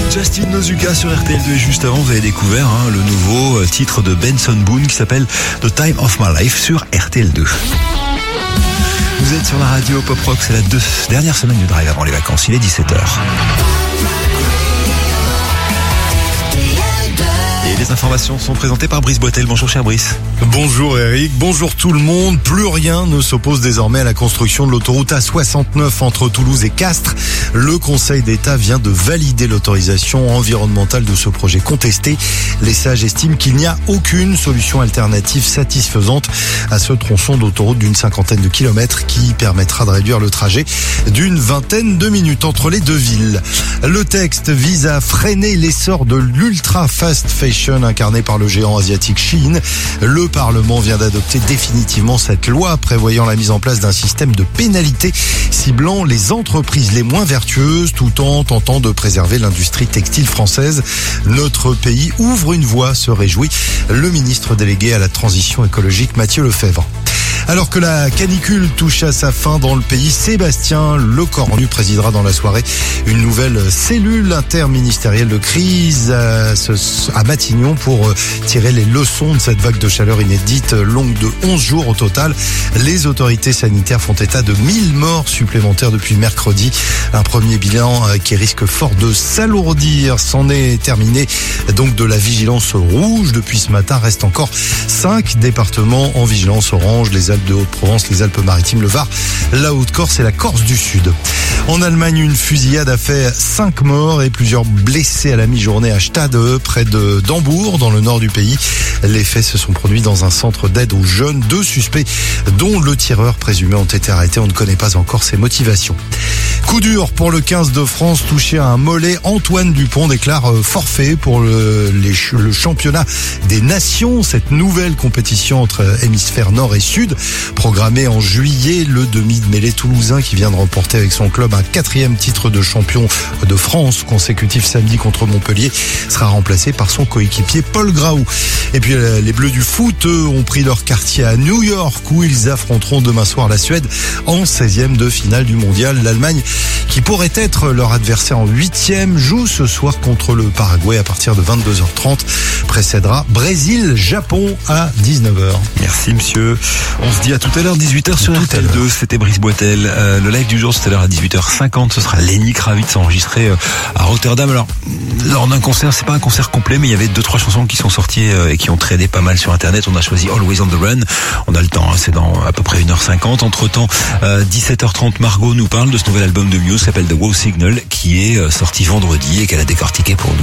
Justin Nozuka sur RTL2. Juste avant, vous avez découvert le nouveau titre de Benson Boone qui s'appelle The Time of My Life sur RTL2. Vous êtes sur la radio Pop Rock, c'est la dernière semaine du drive avant les vacances, il est 17h. Et les informations sont présentées par Brice Boitel. Bonjour cher Brice. Bonjour Eric, bonjour tout le monde. Plus rien ne s'oppose désormais à la construction de l'autoroute A69 entre Toulouse et Castres. Le Conseil d'État vient de valider l'autorisation environnementale de ce projet contesté. Les sages estiment qu'il n'y a aucune solution alternative satisfaisante à ce tronçon d'autoroute d'une 50aine de kilomètres qui permettra de réduire le trajet d'une 20aine de minutes entre les deux villes. Le texte vise à freiner l'essor de l'ultra fast fashion incarné par le géant asiatique Shein. Le Parlement vient d'adopter définitivement cette loi prévoyant la mise en place d'un système de pénalités ciblant les entreprises les moins vertueuses tout en tentant de préserver l'industrie textile française. Notre pays ouvre une voie, se réjouit le ministre délégué à la transition écologique Mathieu Lefebvre. Alors que la canicule touche à sa fin dans le pays, Sébastien Lecornu présidera dans la soirée une nouvelle cellule interministérielle de crise à Matignon pour tirer les leçons de cette vague de chaleur inédite longue de 11 jours au total. Les autorités sanitaires font état de 1000 morts supplémentaires depuis mercredi. Un premier bilan qui risque fort de s'alourdir. C'en est terminé donc de la vigilance rouge. Depuis ce matin, reste encore 5 départements en vigilance orange. Les Alpes de Haute-Provence, les Alpes-Maritimes, le Var, la Haute-Corse et la Corse du Sud. En Allemagne, une fusillade a fait 5 morts et plusieurs blessés à la mi-journée à Stade, près d'Hambourg, dans le nord du pays. Les faits se sont produits dans un centre d'aide aux jeunes. 2 suspects, dont le tireur présumé, ont été arrêtés. On ne connaît pas encore ses motivations. Coup dur pour le 15 de France, touché à un mollet. Antoine Dupont déclare forfait pour le championnat des nations, cette nouvelle compétition entre hémisphères nord et sud. Programmé en juillet, le demi de mêlée toulousain qui vient de remporter avec son club un 4e titre de champion de France consécutif samedi contre Montpellier sera remplacé par son coéquipier Paul Graou. Et puis les Bleus du foot, eux, ont pris leur quartier à New York où ils affronteront demain soir la Suède en 16e de finale du mondial. L'Allemagne, qui pourrait être leur adversaire en 8e, joue ce soir contre le Paraguay à partir de 22h30. Précédera Brésil-Japon à 19h. Merci monsieur. On se dit à tout à l'heure, 18h sur RTL2. C'était Brice Boitel. Le live du jour, tout à l'heure à 18h50. Ce sera Lenny Kravitz enregistré à Rotterdam. Alors, lors d'un concert, c'est pas un concert complet, mais il y avait 2-3 chansons qui sont sorties et qui ont traîné pas mal sur Internet. On a choisi Always on the Run. On a le temps, c'est dans à peu près 1h50. Entre-temps, 17h30, Margot nous parle de ce nouvel album de Muse qui s'appelle The Wow Signal, qui est sorti vendredi et qu'elle a décortiqué pour nous.